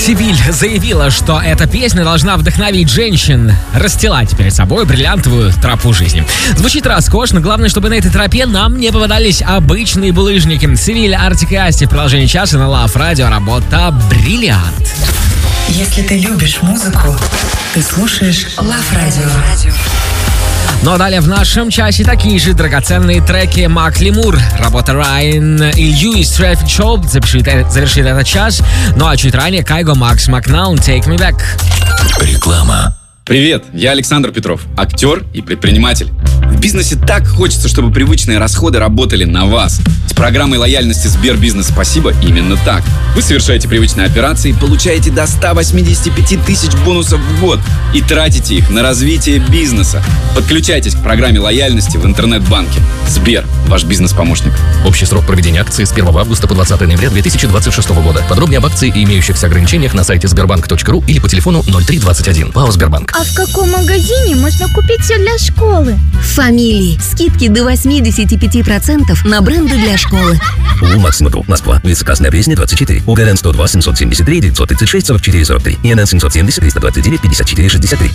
Севиль заявила, что эта песня должна вдохновить женщин расстилать перед собой бриллиантовую тропу жизни. Звучит роскошно, главное, чтобы на этой тропе нам не попадались обычные булыжники. Севиль, Артик и Асти в продолжении часа на Love Radio. Работа «Бриллиант». Если ты любишь музыку, ты слушаешь Love Radio. Ну а далее в нашем часе такие же драгоценные треки Мак Лемур, работа Райан и Льюис Трaffic Show завершит этот час. Ну а чуть ранее Кайго, Макс Макнаун, Take Me Back. Реклама. Привет, я Александр Петров, актер и предприниматель. В бизнесе так хочется, чтобы привычные расходы работали на вас. С программой лояльности Сбербизнес «Спасибо» именно так. Вы совершаете привычные операции, получаете до 185 тысяч бонусов в год и тратите их на развитие бизнеса. Подключайтесь к программе лояльности в интернет-банке. Сбер, ваш бизнес-помощник. Общий срок проведения акции с 1 августа по 20 ноября 2026 года. Подробнее об акции и имеющихся ограничениях на сайте sberbank.ru или по телефону 0321. ПАО «Сбербанк». А в каком магазине можно купить все для школы? Фамилии. Скидки до 85% на бренды для школы. Улмакс Мотор, Москва. Улица Красная Пресня, 24. УГРН 102 773 936 44 43. ИНН 770 329 54 63.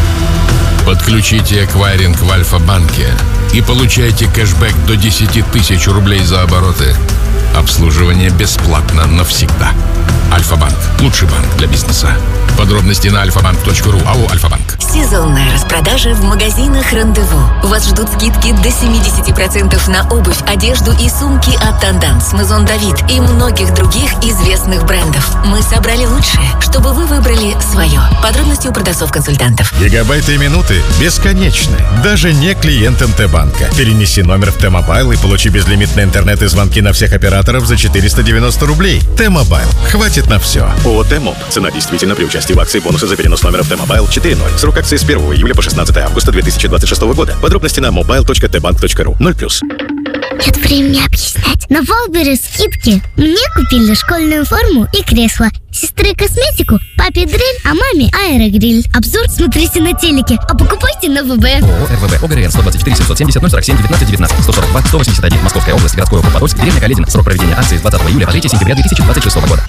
Подключите эквайринг в Альфа-банке и получайте кэшбэк до 10 тысяч рублей за обороты. Обслуживание бесплатно навсегда. Альфа-банк. Лучший банк для бизнеса. Подробности на alfabank.ru. АО «Альфа-банк». Сезонная распродажа в магазинах «Рандеву». Вас ждут скидки до 70% на обувь, одежду и сумки от Танденс, Мезон Давид и многих других известных брендов. Мы собрали лучшее, чтобы вы выбрали свое. Подробности у продавцов-консультантов. Гигабайты и минуты бесконечны. Даже не клиент МТ-банка. Перенеси номер в Т-Мобайл и получи безлимитный интернет и звонки на всех операторов за 490 рублей. Т-Мобайл. Хватит на все. ООО «Т-Моб». Цена действительно при участии в акции бонусы за перенос номера в Т-Мобайл 4.0. Срок акции с 1 июля по 16 августа 2026 года. Подробности на mobile.tbank.ru. 0+. Нет времени объяснять. На Валберес скидки. Мне купили школьную форму и кресло. Сестре косметику, папе дрель, а маме аэрогриль. Обзор смотрите на телеке, а покупайте на ВБ. ООО «РВБ». ОГРН 124 770 047 19 19 142 181. Московская область, городской округ Подольск, деревня Каледин. Срок проведения акции с 20 июля по 3 сентября 2026 года.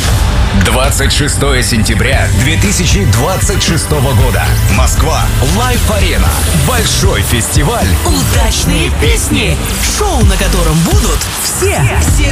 26 сентября 2026 года. Москва. Лайф-арена. Большой фестиваль. Удачные песни. Шоу, на котором будут все.